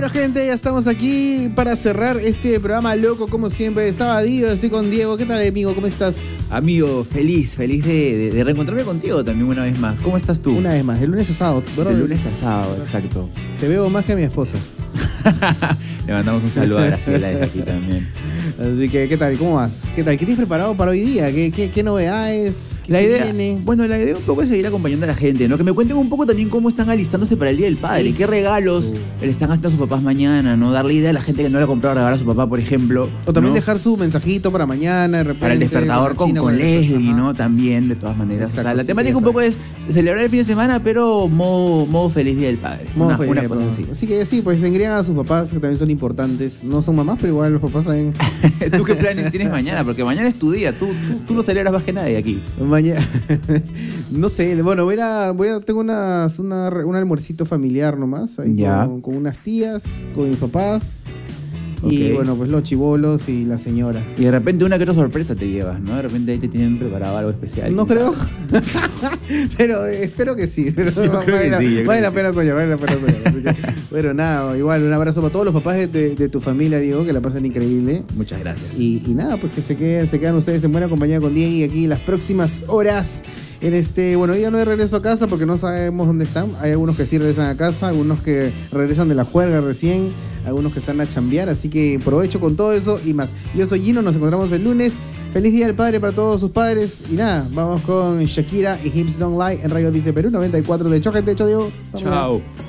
Bueno, gente, ya estamos aquí para cerrar este programa loco, como siempre, sabadillo. Estoy con Diego. ¿Qué tal, amigo? ¿Cómo estás? Amigo, feliz de reencontrarme contigo también una vez más. ¿Cómo estás tú? Una vez más, de lunes a sábado, ¿verdad? De lunes a sábado, exacto. Te veo más que a mi esposa. Le mandamos un saludo a Graciela desde aquí también. Así que, ¿qué tal? ¿Cómo vas? ¿Qué tal? ¿Qué tienes preparado para hoy día? ¿Qué novedades? ¿Qué La se idea, viene? bueno, la idea un poco es seguir acompañando a la gente, ¿no? Que me cuenten un poco también cómo están alistándose para el Día del Padre, Eso. qué regalos le están haciendo a sus papás mañana, ¿no? Darle idea a la gente que no le ha comprado regalos a su papá, por ejemplo. O también ¿no? dejar su mensajito para mañana, de repente. Para el despertador la China, con Leslie, ajá. ¿no? También, de todas maneras. Exacto, o sea, la sí, temática ya un poco sabes. es celebrar el fin de semana, pero modo feliz Día del Padre. Modo feliz, una cosa así. Así que sí, pues engrían a sus papás, que también son importantes. No son mamás, pero igual los papás saben. ¿Tú qué planes tienes mañana? Porque mañana es tu día. Tú lo celebras más que nadie aquí. Mañana, no sé, bueno, tengo un almuercito familiar nomás, ahí Ya. con unas tías, con mis papás, y Ok. bueno, pues los chibolos y la señora. Y de repente una que otra sorpresa te llevas, ¿no? De repente ahí te tienen preparado algo especial. No quizás. creo, pero espero que sí. Pero Yo creo que sí, yo creo vale la que pena soñar, vale la pena soñar. Así que, bueno, nada, igual un abrazo para todos los papás de tu familia, Diego, que la pasen increíble. Muchas gracias. Y nada, pues que se quedan ustedes en buena compañía con Diego y aquí las próximas horas. Bueno, hoy día no hay regreso a casa porque no sabemos dónde están. Hay algunos que sí regresan a casa, algunos que regresan de la juerga recién, algunos que están a chambear, así que provecho con todo eso y más. Yo soy Gino, nos encontramos el lunes. Feliz Día del Padre para todos sus padres. Y nada, vamos con Shakira y Hips Don't Lie en Radio Dice Perú 94 de hecho, gente, hecho Diego. Chao.